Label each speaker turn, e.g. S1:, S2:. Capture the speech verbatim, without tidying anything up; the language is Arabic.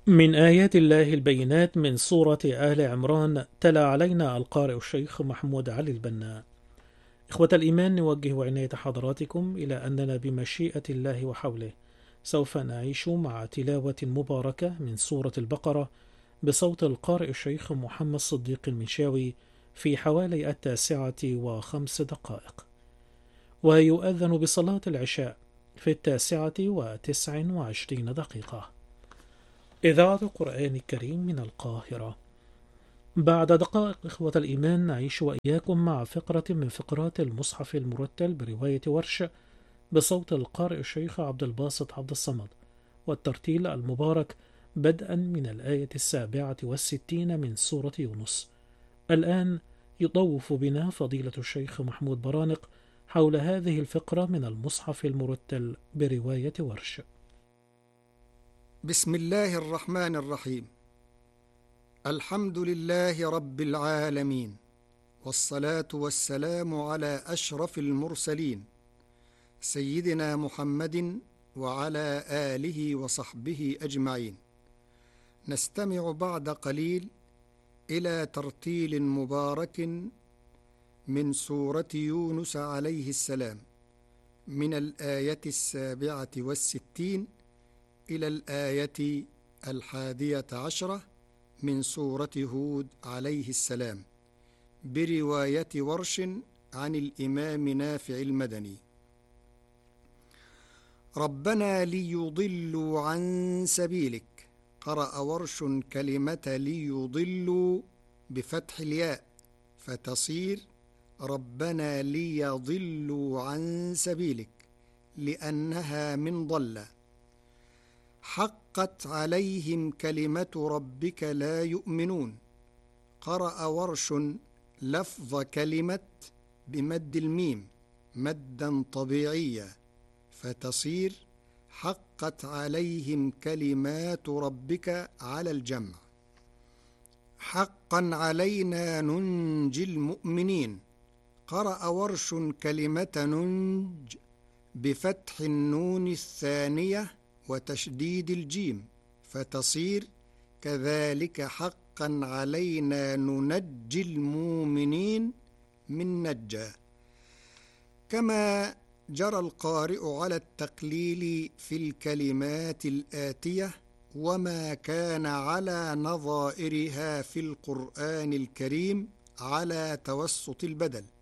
S1: من آيات الله البينات من سورة آل عمران. تلا علينا القارئ الشيخ محمود علي البنا. إخوة الإيمان، نوجه عناية حضراتكم إلى أننا بمشيئة الله وحوله سوف نعيش مع تلاوة مباركة من سورة البقرة بصوت القارئ الشيخ محمد صديق المنشاوي في حوالي التاسعة وخمس دقائق، ويؤذن بصلاة العشاء في التاسعة وتسع وعشرين دقيقة. إذاعة القرآن الكريم من القاهرة. بعد دقائق إخوة الإيمان نعيش وإياكم مع فقرة من فقرات المصحف المرتل برواية ورش بصوت القارئ الشيخ عبد الباسط عبد الصمد، والترتيل المبارك بدءا من الآية السابعة والستين من سورة يونس. الآن يطوف بنا فضيلة الشيخ محمود برانق حول هذه الفقرة من المصحف المرتل برواية ورش.
S2: بسم الله الرحمن الرحيم. الحمد لله رب العالمين، والصلاة والسلام على أشرف المرسلين سيدنا محمد وعلى آله وصحبه أجمعين. نستمع بعد قليل إلى ترتيل مبارك من سورة يونس عليه السلام من الآية السابعة والستين إلى الآية الحادية عشرة من سورة هود عليه السلام برواية ورش عن الإمام نافع المدني. ربنا ليضلوا عن سبيلك، قرأ ورش كلمة ليضلوا بفتح الياء فتصير ربنا ليضلوا عن سبيلك لأنها من ضل. حقت عليهم كلمة ربك لا يؤمنون، قرأ ورش لفظ كلمة بمد الميم مدا طبيعيا فتصير حقت عليهم كلمات ربك على الجمع. حقا علينا ننجي المؤمنين، قرأ ورش كلمة ننج بفتح النون الثانية وتشديد الجيم فتصير كذلك حقا علينا ننجي المؤمنين من نجى. كما جرى القارئ على التقليل في الكلمات الآتية وما كان على نظائرها في القرآن الكريم على توسط البدل،